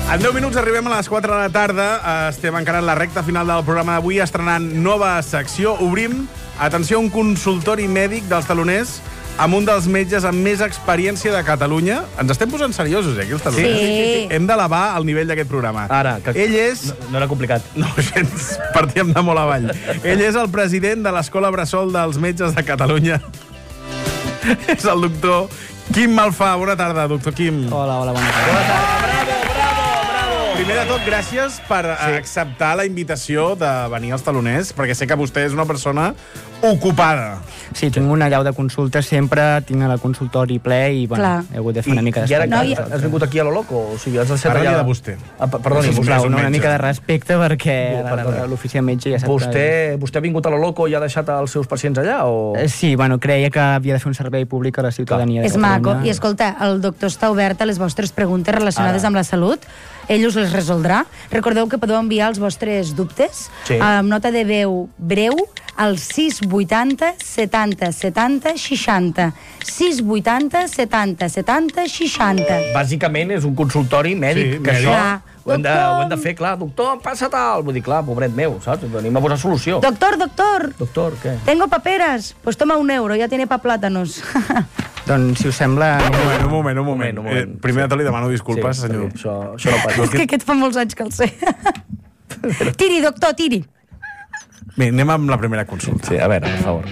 En 10 minuts arribem a les 4 de la tarda. Estem encara en la recta final del programa d'avui, estrenant nova secció. Obrim, atenció, un consultori mèdic dels taloners amb un dels metges amb més experiència de Catalunya. Ens estem posant seriosos, aquí, els taloners. Sí. Hem d'elevar el nivell d'aquest programa. Ara, que Ell és... no era complicat. No, gens, partíem de molt avall. Ell és el president de l'Escola Bressol dels Metges de Catalunya. És el doctor Quim Malfà. Bona tarda, doctor Quim. Hola, bona tarda. Primer de tot, gràcies per acceptar la invitació de venir als taloners, perquè sé que vostè és una persona ocupada. Sí, tinc una llau de consultes sempre, tinc el consultori ple i, bueno, he hagut de fer una mica I ara d'espectacle. has vingut aquí a lo loco? O sigui, has deixat Parla allà... de vostè. Perdoni, Sisplau, un una metge. mica de respecte perquè Perdona. l'oficina metge ja sap Vostè ha vingut a lo loco i ha deixat els seus pacients allà? O... Sí, bueno, creia que havia de fer un servei públic a la ciutadania de És maco. Catalunya. I escolta, el doctor està obert a les vostres preguntes relacionades amb la salut. Ell us les resoldrà. Recordeu que podeu enviar els vostres dubtes amb nota de veu breu al 680 70 70 60. 680 70 70 60. Bàsicament és un consultori mèdic, Sí, que mèdic. això Clar. ho hem de fer, clar. Doctor, passa tal. Vull dir, clar, pobret meu, saps? Venim a posar solució. Doctor, Doctor, què? tengo paperas. Pues toma €1, ya tiene pa' plátanos. Doncs, si us sembla... Un moment. Primer de tot li demano disculpes, senyor. Això no passa. És que aquest fa molts anys que el sé. Tiri, doctor, tiri. Bé, anem amb la primera consulta. Sí, a veure, per favor.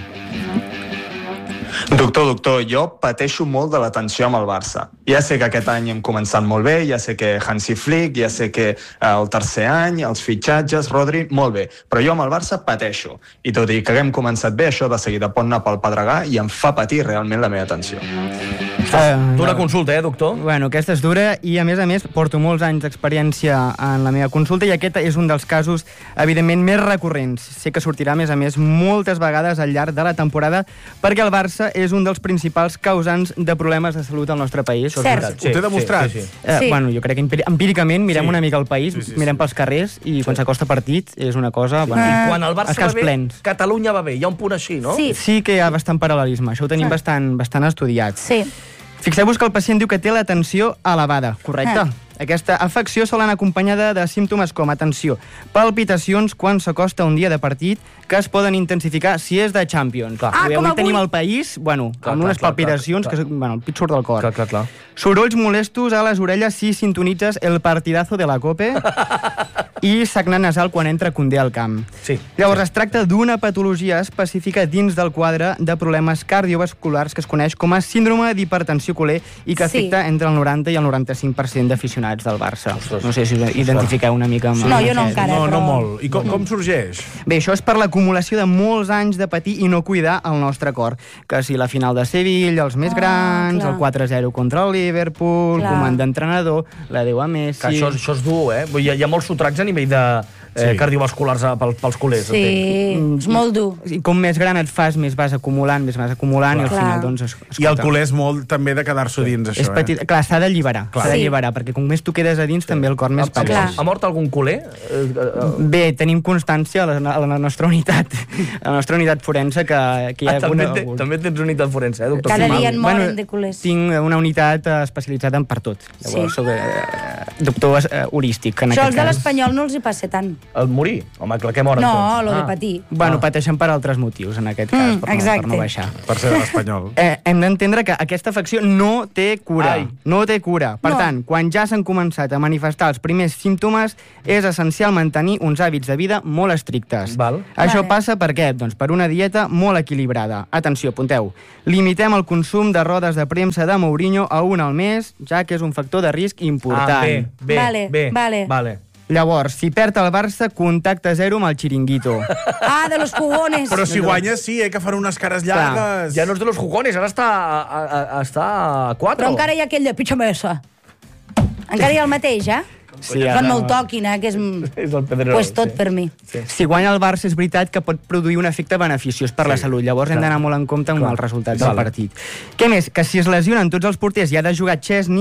Doctor, jo pateixo molt de la tensió amb el Barça. Ja sé que aquest any hem començat molt bé, ja sé que Hansi Flick, ja sé que el tercer any, els fitxatges, Rodri, molt bé. Però jo amb el Barça pateixo. I tot i que haguem començat bé, això de seguida pot anar pel pedregar i em fa patir realment la meva tensió. Dura consulta, doctor? Bueno, aquesta és dura i, a més, porto molts anys d'experiència en la meva consulta i aquest és un dels casos, evidentment, més recurrents. Sé que sortirà, a més, moltes vegades al llarg de la temporada perquè el Barça és un dels principals causants de problemes de salut al nostre país. Cert. Ho té demostrat? Sí. Bueno, jo crec que empíricament mirem Sí. una mica el país, mirem pels carrers i quan s'acosta partit és una cosa... Bueno, I quan el Barça els va camps bé, plens. Catalunya va bé. Hi ha un punt així, no? Sí. Sí que hi ha bastant paral·lelisme, això ho tenim bastant estudiat. Sí. Fixeu-vos que el pacient diu que té la tensió elevada, correcte? Aquesta afecció sol anar acompanyada de símptomes com, atenció, palpitacions quan s'acosta un dia de partit que es poden intensificar si és de Champions. Clar. Ah, com avui avui. tenim el país, bueno, amb unes palpitacions que, bueno, el pit surt del cor. Clar. Sorolls molestos a les orelles si sintonitzes el partidazo de la Cope i sagnat nasal quan entra Koundé al camp. Sí. Llavors, es tracta d'una patologia específica dins del quadre de problemes cardiovasculars que es coneix com a síndrome d'hipertensió culer i que afecta entre el 90 i el 95% d'aficionats del Barça. Ostres. No sé si us identifiqueu una mica amb... No, jo no aquest. encara. No però... molt. I com sorgeix? Bé, això és per l'acumulació de molts anys de patir i no cuidar el nostre cor. Que si la final de Sevilla, els més grans, clar. el 4-0 contra el Liverpool, Clar. comand d'entrenador, l'adeu a Messi... Que això és dur, eh? Hi ha molts sotracs a nivell de cardiovasculars pels culers. Sí, entenc. és molt dur. I com més gran et fas, més vas acumulant, i al final, Clar. doncs, escolta, I el culer és molt també de quedar-s'ho dins, és això, petit. Clar, s'ha d'alliberar, Sí. perquè com més tu quedes a dins, també el cor més Clar. pateix. Ha mort algun culer? Bé, tenim constància a la nostra unitat, forense, que hi ha També tens unitat forense, doctor? Cada Simal? dia en moren de culers. Tinc una unitat especialitzada en per tot. Llavors, soc doctor heurístic, en Això aquest els de cas. l'Espanyol no els hi passa tant. El morir? Home, clar que moren No, tots. lo de patir. Bueno, pateixen per altres motius, en aquest cas, per exacte. no baixar. Per ser de l'Espanyol. Hem d'entendre que aquesta afecció no té cura. Ai. No té cura. Per No. tant, quan ja s'han començat a manifestar els primers símptomes, és essencial mantenir uns hàbits de vida molt estrictes. Val. Això Vale. passa per què? Doncs per una dieta molt equilibrada. Atenció, apunteu. Limitem el consum de rodes de premsa de Mourinho a una al mes, ja que és un factor de risc important. Vale. Llavors, si perd el Barça, contacte zero amb el xiringuito. Ah, de los jugones. Però si guanyes, sí, que fan unes cares llargues. Ja no és de los jugones, ara està a 4. Però encara hi ha aquell de pitxa mesa. Encara hi ha el mateix, eh? Sí, Quan ara- me'l toquin, que és... És el Pedrerol, Pues tot sí. per mi. Si guanya el Barça, és veritat que pot produir un efecte beneficiós per la salut. Llavors hem d'anar molt en compte amb els resultats del partit. Què més? Que si es lesionen tots els porters i ha de jugar Chesney,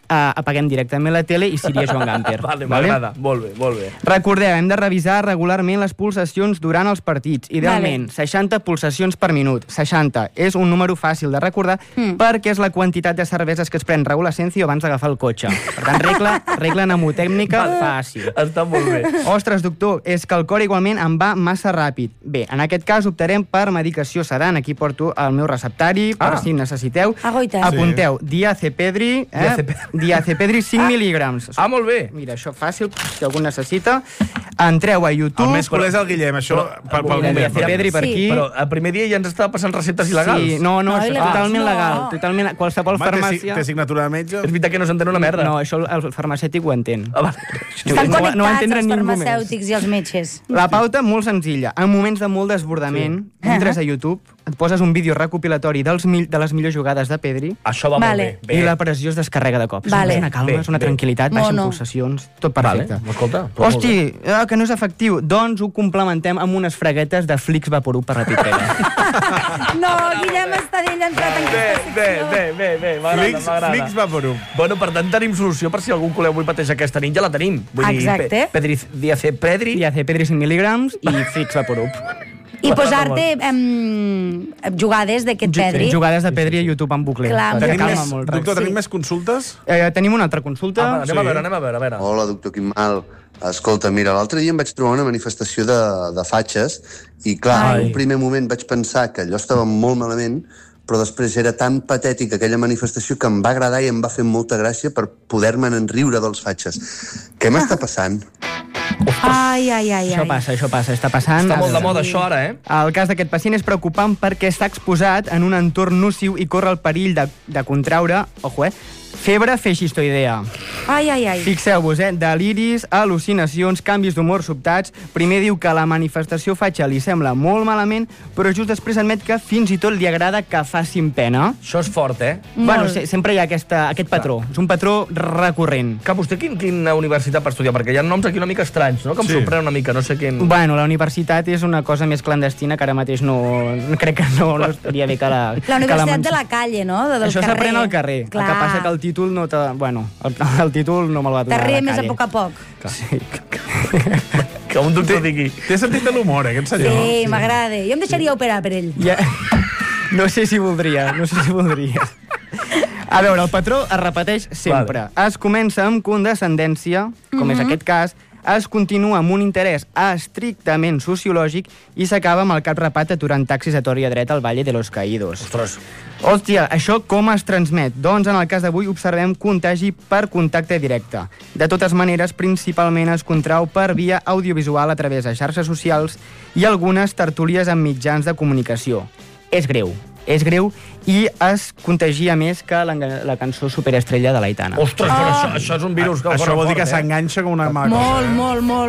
apaguem directament la tele i seria Joan Gamper. Vale, m'agrada. Molt bé, molt bé. Recordeu, hem de revisar regularment les pulsacions durant els partits. Idealment, 60 pulsacions per minut. 60. És un número fàcil de recordar perquè és la quantitat de cerveses que es pren Raúl Asensio abans d'agafar el cotxe. Per tant, regla mnemotècnica fàcil. Està molt bé. Ostres, doctor, és que el cor igualment em va massa ràpid. Bé, en aquest cas optarem per medicació sedant. Aquí porto el meu receptari, per si necessiteu. Apunteu, diazepedri, diazepedri 5 mil·lígrams. Molt bé. Mira, això fàcil, si algú necessita. Entreu a YouTube. El més cool és el Guillem, això pel moment. Diazepedri per aquí. Però al primer dia ja ens estava passant receptes il·legals. Sí, no, això és totalment legal. Totalment, qualsevol farmàcia... Té signatura de metge? És veritat que no s'entén una merda. No, això el farmacèutic ho entén. Estan connectats els farmacèutics i els metges. La pauta molt senzilla. En moments de molt desbordament, entres a YouTube, et poses un vídeo recopilatori de les millors jugades de Pedri. Això va molt bé. I la pressió es descarrega de cop. És una calma, és una tranquil·litat, baixen pulsacions, tot perfecte. Hosti, que no és efectiu. Doncs ho complementem amb unes freguetes de Flix Vaporub per la pitrera. No, Guillem està entrat en aquesta secció. Bé, m'agrada. Flix Vaporub. Bueno, per tant, tenim solució per si algun col·leg avui pateix aquesta nit, ja la tenim. Exacte. Diazepedri 5 mil·lígrams i Flix Vaporub. I posar-te jugades d'aquest Pedri. Jugades de Pedri a YouTube en bucle. Doctor, tenim més consultes? Tenim una altra consulta. Anem a veure. Hola, doctor Quimmal. Escolta, mira, l'altre dia em vaig trobar una manifestació de fatxes i, clar, en un primer moment vaig pensar que allò estava molt malament, però després era tan patètica aquella manifestació que em va agradar i em va fer molta gràcia per poder-me'n enriure dels fatxes. Què m'està passant? Ai. Això passa, està passant. Està molt de moda això ara, El cas d'aquest pacient és preocupant perquè està exposat en un entorn nociu i corre el perill de contraure, febre feixistoidea. Ai. Fixeu-vos, deliris, al·lucinacions, canvis d'humor sobtats. Primer diu que la manifestació fatxa li sembla molt malament, però just després admet que fins i tot li agrada que facin pena. Això és fort, Bueno, sempre hi ha aquest patró. És un patró recurrent. Que vostè quina universitat per estudiar? Perquè hi ha noms aquí una mica estranys, no? Que em sorprèn una mica, no sé quin... Bueno, la universitat és una cosa més clandestina que ara mateix crec que no estaria bé que la... La universitat de la calle, no? Això s'aprèn al carrer. El que passa que el títol no el títol no me'l va donar a la calle. T'arriba més a poc a poc. Sí. Que un doctor digui... Té sentit de l'humor, aquest senyor. Sí, m'agrada. Jo em deixaria operar per ell. No sé si voldria. A veure, el patró es repeteix sempre. Es comença amb condescendència, com és aquest cas, es continua amb un interès estrictament sociològic i s'acaba amb el cap rapat aturant taxis a tor i a dret al Valle de los Caídos. Ostres. Hòstia, això com es transmet? Doncs en el cas d'avui observem contagi per contacte directe. De totes maneres, principalment es contrau per via audiovisual a través de xarxes socials i algunes tertúlies en mitjans de comunicació. És greu i es contagia més que la cançó Superestrella de l'Aitana. Ostres, però això és un virus que això vol dir que s'enganxa com una mala cosa. Molt.